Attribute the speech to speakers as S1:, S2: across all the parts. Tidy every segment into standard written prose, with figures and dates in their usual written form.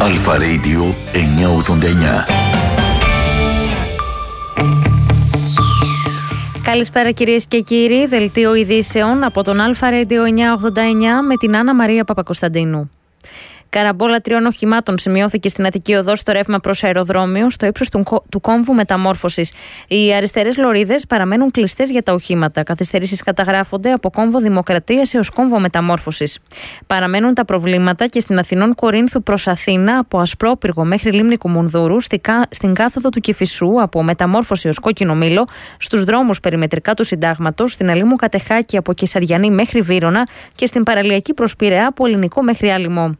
S1: Αλφα Radio 989.
S2: Καλησπέρα κυρίες και κύριοι, δελτίο ειδήσεων από τον Αλφα Radio 989 με την Άννα Μαρία Παπακοσταντίνου. Καραμπόλα 3 οχημάτων σημειώθηκε στην Αττική Οδό στο ρεύμα προς αεροδρόμιο, στο ύψος του κόμβου μεταμόρφωσης. Οι αριστερές λωρίδες παραμένουν κλειστές για τα οχήματα. Καθυστερήσεις καταγράφονται από κόμβο Δημοκρατίας έως κόμβο μεταμόρφωσης. Παραμένουν τα προβλήματα και στην Αθηνών Κορίνθου προς Αθήνα, από Ασπρόπυργο μέχρι Λίμνη Κουμουνδούρου, στην κάθοδο του Κηφισού, από Μεταμόρφωση έως Κόκκινο Μήλο, στους δρόμους περιμετρικά του Συντάγματος, στην Αλήμου Κατεχάκη από Κεσαριανή μέχρι Βύρωνα και στην παραλιακή προς Πειραιά από Ελληνικό μέχρι Άλυμο.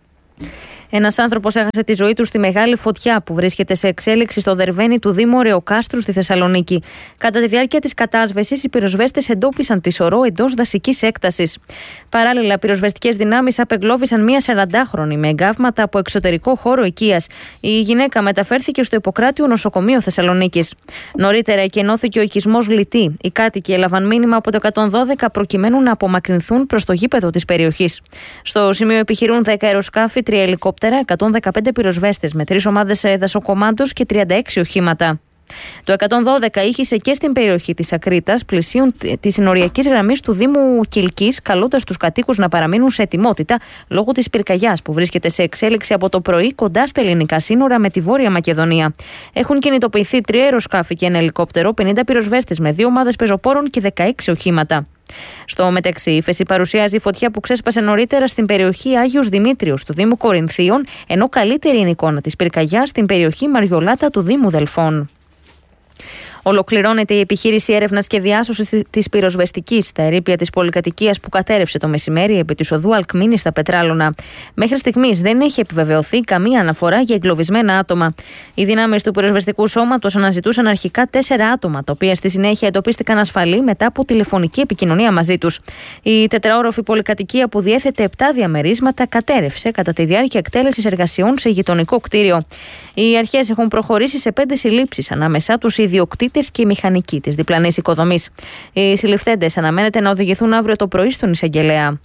S2: Ένας άνθρωπος έχασε τη ζωή του στη μεγάλη φωτιά που βρίσκεται σε εξέλιξη στο Δερβαίνι του Δήμου Ρεοκάστρου στη Θεσσαλονίκη. Κατά τη διάρκεια της κατάσβεσης, οι πυροσβέστες εντόπισαν τη σωρό εντός δασικής έκτασης. Παράλληλα, πυροσβεστικές δυνάμεις απεγκλώβησαν μία 40χρονη με εγκάβματα από εξωτερικό χώρο οικίας. Η γυναίκα μεταφέρθηκε στο Ιπποκράτιο Νοσοκομείο Θεσσαλονίκης. Νωρίτερα εκενώθηκε ο οικισμός Λυτή. Οι κάτοικοι έλαβαν μήνυμα από το 112 προκειμένου να απομακρυνθούν προς το γήπεδο της περιοχής. Στο σημείο επιχειρούν 10 αεροσκάφη, 3 ελικόπτερα, 115 πυροσβέστες με 3 ομάδες δασοκομάντους και 36 οχήματα. Το 112 ήχησε και στην περιοχή της Ακρίτας, πλησίων της συνοριακής γραμμής του Δήμου Κιλκής, καλώντας τους κατοίκους να παραμείνουν σε ετοιμότητα λόγω της πυρκαγιάς που βρίσκεται σε εξέλιξη από το πρωί κοντά στα ελληνικά σύνορα με τη Βόρεια Μακεδονία. Έχουν κινητοποιηθεί 3 αεροσκάφη και 1 ελικόπτερο, 50 πυροσβέστες με 2 ομάδες πεζοπόρων και 16 οχήματα. Στο μεταξύ, η ύφεση παρουσιάζει φωτιά που ξέσπασε νωρίτερα στην περιοχή Άγιος Δημήτριος του Δήμου Κορινθίων, ενώ καλύτερη είναι η εικόνα της πυρκαγιάς στην περιοχή Μαριολάτα του Δήμου Δελφών. Ολοκληρώνεται η επιχείρηση έρευνας και διάσωσης της πυροσβεστικής στα ερείπια της πολυκατοικίας που κατέρευσε το μεσημέρι επί της οδού Αλκμήνη στα Πετράλωνα. Μέχρι στιγμής δεν έχει επιβεβαιωθεί καμία αναφορά για εγκλωβισμένα άτομα. Οι δυνάμεις του πυροσβεστικού σώματος αναζητούσαν αρχικά 4 άτομα, τα οποία στη συνέχεια εντοπίστηκαν ασφαλή μετά από τηλεφωνική επικοινωνία μαζί τους. Η τετραόροφη πολυκατοικία που διέθετε 7 διαμερίσματα κατέρευσε κατά τη διάρκεια εκτέλεσης εργασιών σε γειτονικό κτίριο. Οι αρχές έχουν προχωρήσει σε 5 συλλήψεις, ανάμεσά τους οι ιδιοκτήτες και οι μηχανικοί της διπλανής οικοδομής. Οι συλληφθέντες αναμένεται να οδηγηθούν αύριο το πρωί στον εισαγγελέα.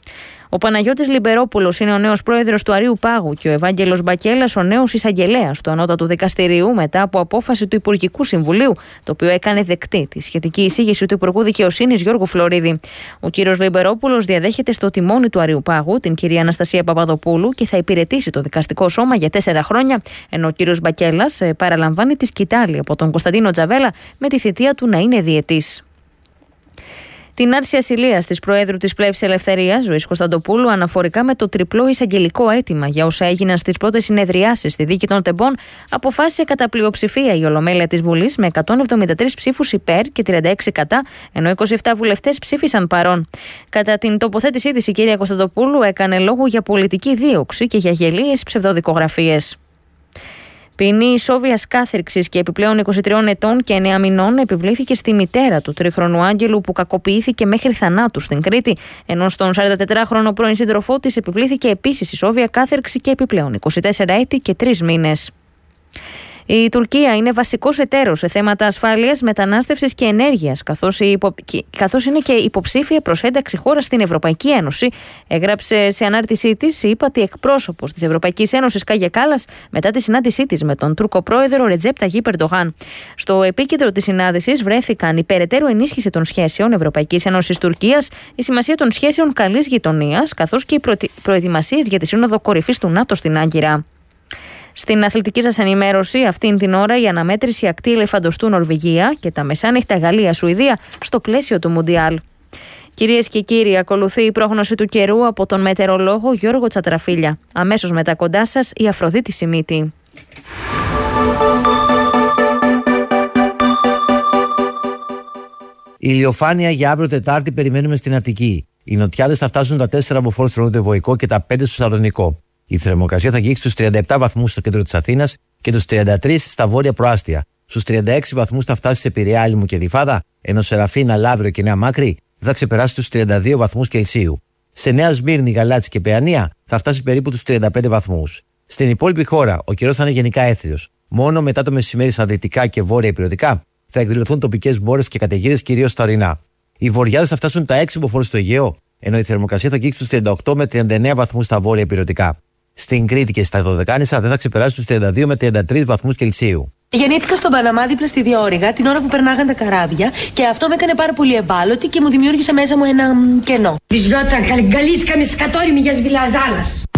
S2: Ο Παναγιώτης Λιμπερόπουλος είναι ο νέος πρόεδρος του Αρείου Πάγου και ο Ευάγγελος Μπακέλας ο νέος εισαγγελέας του Ανώτατου Δικαστηρίου μετά από απόφαση του Υπουργικού Συμβουλίου, το οποίο έκανε δεκτή τη σχετική εισήγηση του Υπουργού Δικαιοσύνης Γιώργου Φλωρίδη. Ο κύριος Λιμπερόπουλος διαδέχεται στο τιμόνι του Αρείου Πάγου την κυρία Αναστασία Παπαδοπούλου και θα υπηρετήσει το δικαστικό σώμα για 4 χρόνια, ενώ ο κύριος Μπακέλας παραλαμβάνει τη σκητάλη από τον Κωνσταντίνο Τζαβέλα με τη θητεία του να είναι διετής. Την άρση ασυλίας της Προέδρου της Πλεύσης Ελευθερίας, Ζωής Κωνσταντοπούλου, αναφορικά με το τριπλό εισαγγελικό αίτημα για όσα έγιναν στις πρώτες συνεδριάσεις στη δίκη των Τεμπών, αποφάσισε κατά πλειοψηφία η Ολομέλεια της Βουλής με 173 ψήφους υπέρ και 36 κατά, ενώ 27 βουλευτές ψήφισαν παρόν. Κατά την τοποθέτησή της, η κυρία Κωνσταντοπούλου έκανε λόγο για πολιτική δίωξη και για γελίες ψευδοδικογραφίες. Ποινή ισόβιας κάθριξης και επιπλέον 23 ετών και 9 μηνών επιβλήθηκε στη μητέρα του 3χρονου Άγγελου που κακοποιήθηκε μέχρι θανάτου στην Κρήτη, ενώ στον 44χρονο πρώην σύντροφό της επιβλήθηκε επίσης ισόβια κάθριξη και επιπλέον 24 έτη και 3 μήνες. Η Τουρκία είναι βασικός εταίρος σε θέματα ασφάλειας, μετανάστευσης και ενέργειας, καθώς είναι και υποψήφια προς ένταξη χώρα στην Ευρωπαϊκή Ένωση, έγραψε σε ανάρτησή της η ύπατη εκπρόσωπος της Ευρωπαϊκής Ένωσης Κάγια Κάλλας μετά τη συνάντησή της με τον Τούρκο πρόεδρο Ρετζέπ Ταγίπ Ερντογάν. Στο επίκεντρο της συνάντησης βρέθηκαν η περαιτέρω ενίσχυση των σχέσεων Ευρωπαϊκής Ένωσης Τουρκίας, η σημασία των σχέσεων καλής γειτονίας, καθώς και οι προετοιμασίες για τη Σύνοδο Κορυφής του ΝΑΤΟ στην Άγκυρα. Στην αθλητική σας ενημέρωση, αυτήν την ώρα η αναμέτρηση ακτή ελεφαντοστού Νορβηγία και τα μεσάνυχτα Γαλλία-Σουηδία στο πλαίσιο του Μουντιάλ. Κυρίες και κύριοι, ακολουθεί η πρόγνωση του καιρού από τον μετεωρολόγο Γιώργο Τσατραφίλια. Αμέσως μετά κοντά σας η Αφροδίτη Σιμίτη.
S3: Η ηλιοφάνεια για αύριο Τετάρτη περιμένουμε στην Αττική. Οι νοτιάδες θα φτάσουν τα 4 από φόρους στο Νοτιοβοϊκό και τα 5 στο Σαλονικό. Η θερμοκρασία θα αγγίξει στους 37 βαθμούς στο κέντρο της Αθήνας και τους 33 στα βόρεια προάστια. Στους 36 βαθμούς θα φτάσει σε Πειραιά, Άλυμο και Γλυφάδα, ενώ Σεραφείνα, Λαύριο και Νέα Μάκρη θα ξεπεράσει τους 32 βαθμούς Κελσίου. Σε Νέα Σμύρνη, Γαλάτσι και Παιανία θα φτάσει περίπου τους 35 βαθμούς. Στην υπόλοιπη χώρα ο καιρός θα είναι γενικά έθριος. Μόνο μετά το μεσημέρι στα δυτικά και βόρεια υπηρετικά θα εκδηλωθούν τοπικές μπόρες και καταιγίδες κυρίως στα ορεινά. Οι βορειάδες θα φτάσουν τα 6 μποφόρ στο Αιγαίο, ενώ η θερμοκρασία θα αγγίξει τους 38 με 39 βαθμούς στα βόρεια υπηρετικά. στην Κρήτη και στα Δωδεκάνησα δεν θα ξεπεράσει τους 32 με 33 βαθμούς Κελσίου.
S4: Γεννήθηκα στον Παναμά δίπλα στη Διόρυγα την ώρα που περνάγαν τα καράβια και αυτό με έκανε πάρα πολύ ευάλωτη και μου δημιούργησε μέσα μου ένα κενό.
S5: Βυζιώτσα καλυγκαλίτσκα με σκατόριμη για σβηλαζάλας.